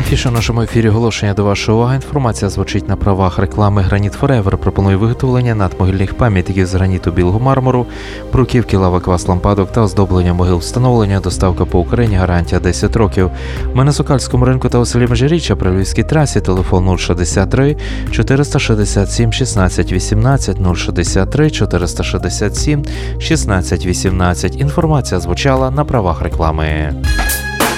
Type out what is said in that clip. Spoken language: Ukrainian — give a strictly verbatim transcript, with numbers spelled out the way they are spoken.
Афіша в нашому ефірі оголошення до вашої уваги. Інформація звучить на правах реклами «Граніт Форевер». Пропонує виготовлення надмогильних пам'ятників з граніту білого мармуру, бруківки, лава, квас, лампадок та оздоблення могил. Встановлення, доставка по Україні, гарантія десять років. Ми на Сокальському ринку та у селі Межиріччя при Львівській трасі. Телефон нуль шістдесят три чотириста шістдесят сім шістнадцять вісімнадцять, нуль шістдесят три чотириста шістдесят сім шістнадцять вісімнадцять. Інформація звучала на правах реклами.